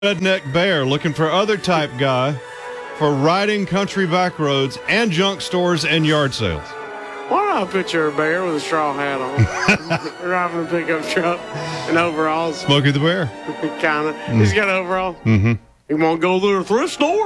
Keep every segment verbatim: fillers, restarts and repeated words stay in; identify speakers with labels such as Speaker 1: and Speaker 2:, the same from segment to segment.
Speaker 1: Redneck Bear looking for other type guy for riding country back roads and junk stores and yard sales.
Speaker 2: Why don't I picture a bear with a straw hat on, driving a pickup truck and overalls?
Speaker 1: Smokey the Bear.
Speaker 2: kind of. Mm. He's got overalls.
Speaker 1: Mm-hmm.
Speaker 2: You want to go to the thrift store?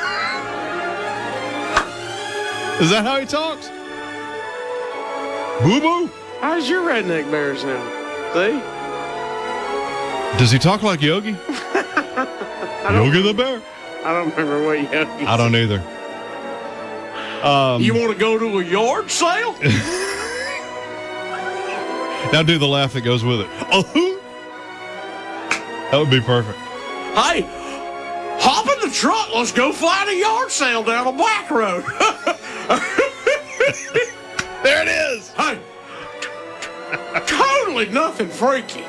Speaker 1: Is that how he talks? Boo-boo?
Speaker 2: How's your redneck bear sound? See?
Speaker 1: Does he talk like Yogi? Yogi the Bear?
Speaker 2: I don't remember what Yogi
Speaker 1: I don't either. Um,
Speaker 2: you want to go to a yard sale?
Speaker 1: Now do the laugh that goes with it. Oh, that would be perfect.
Speaker 2: Hey, hop in the truck. Let's go find a yard sale down the back road.
Speaker 1: There it is.
Speaker 2: Hey, totally nothing freaky.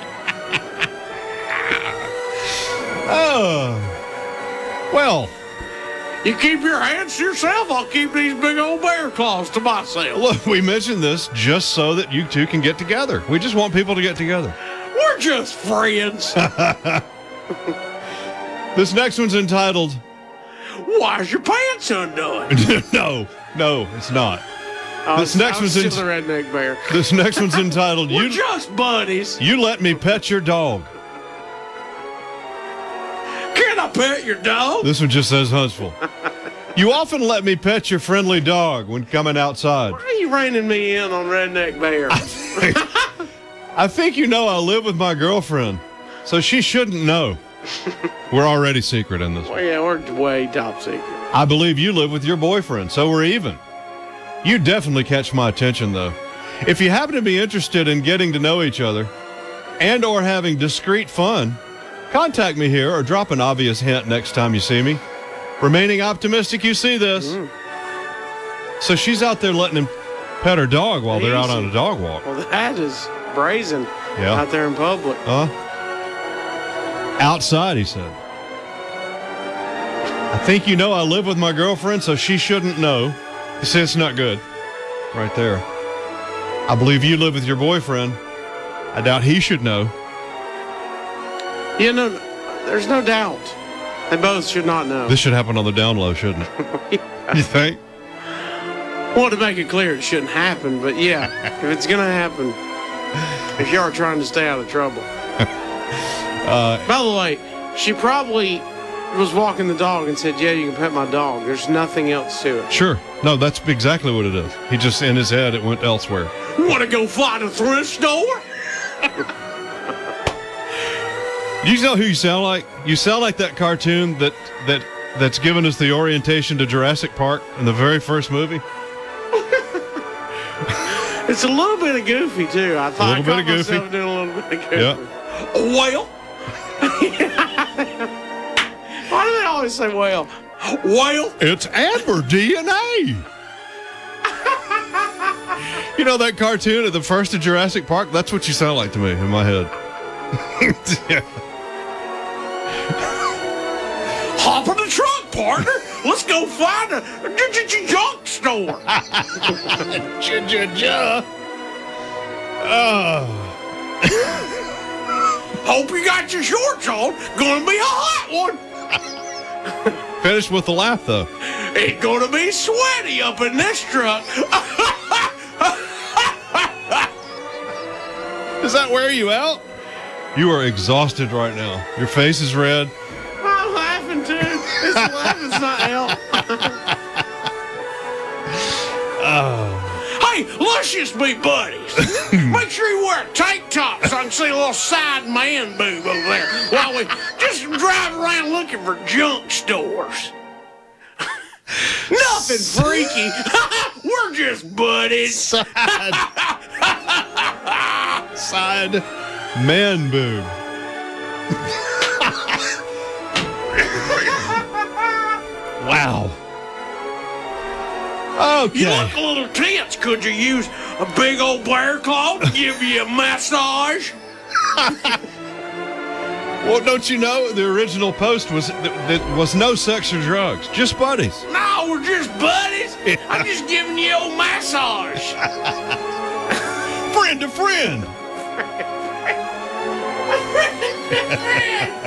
Speaker 1: Oh, well.
Speaker 2: You keep your hands to yourself, I'll keep these big old bear claws to myself.
Speaker 1: Look, we mentioned this just so that you two can get together. We just want people to get together.
Speaker 2: We're just friends.
Speaker 1: This next one's entitled,
Speaker 2: Why's Your Pants Undone?
Speaker 1: no, no, it's not.
Speaker 2: Oh,
Speaker 1: this next one's
Speaker 2: still
Speaker 1: in-
Speaker 2: the redneck bear.
Speaker 1: This next one's entitled,
Speaker 2: We're
Speaker 1: you,
Speaker 2: just buddies.
Speaker 1: you let me pet your dog.
Speaker 2: Can I pet your dog?
Speaker 1: This one just says Huntsville. You often let me pet your friendly dog when coming outside.
Speaker 2: Why are you reining me in on redneck bear?
Speaker 1: I think you know I live with my girlfriend, so she shouldn't know. We're already secret in this
Speaker 2: Well,
Speaker 1: one.
Speaker 2: yeah, we're way top secret.
Speaker 1: I believe you live with your boyfriend, so we're even. You definitely catch my attention, though. If you happen to be interested in getting to know each other and or having discreet fun, contact me here or drop an obvious hint next time you see me. Remaining optimistic you see this. Mm. So she's out there letting him pet her dog while Easy. They're out on a dog walk.
Speaker 2: Well, that is brazen
Speaker 1: yeah.
Speaker 2: out there in public.
Speaker 1: Huh? Outside, he said. I think you know I live with my girlfriend, so she shouldn't know. You see, it's not good. Right there. I believe you live with your boyfriend. I doubt he should know.
Speaker 2: You know, there's no doubt. They both should not know.
Speaker 1: This should happen on the down low, shouldn't it? You think?
Speaker 2: Well, to make it clear, it shouldn't happen, but yeah, if it's going to happen, if you are trying to stay out of trouble.
Speaker 1: Uh,
Speaker 2: By the way, she probably was walking the dog and said, yeah, you can pet my dog. There's nothing else to it.
Speaker 1: Sure. No, that's exactly what it is. He just, in his head, it went elsewhere.
Speaker 2: Want to go find a thrift store?
Speaker 1: Do you know who you sound like? You sound like that cartoon that that that's given us the orientation to Jurassic Park in the very first movie.
Speaker 2: It's a little bit of Goofy, too. I thought
Speaker 1: a little
Speaker 2: I
Speaker 1: bit of Goofy.
Speaker 2: Doing a little bit of Goofy.
Speaker 1: Yep.
Speaker 2: Well. Why do they always say well? Well.
Speaker 1: It's Amber D N A. You know that cartoon at the first of Jurassic Park? That's what you sound like to me in my head. Yeah.
Speaker 2: Hop in the truck, partner. Let's go find a junk store.
Speaker 1: J-j-j. Oh.
Speaker 2: Hope you got your shorts on. Gonna be a hot one.
Speaker 1: Finish with the laugh, though.
Speaker 2: It's gonna be sweaty up in this truck.
Speaker 1: Does that wear you out? You are exhausted right now. Your face is red.
Speaker 2: I'm laughing too. This laughing's not help.
Speaker 1: Oh.
Speaker 2: Hey, let's just be buddies. Make sure you wear a tank top so I can see a little side man boob over there while we just drive around looking for junk stores. Nothing freaky. We're just buddies.
Speaker 1: Side. Side man boob. Wow. Okay.
Speaker 2: You look a little tense. Could you use a big old bear claw to give you a massage?
Speaker 1: Well, don't you know the original post was that was no sex or drugs, just buddies.
Speaker 2: No, we're just buddies. Yeah. I'm just giving you a old massage.
Speaker 1: Friend to friend.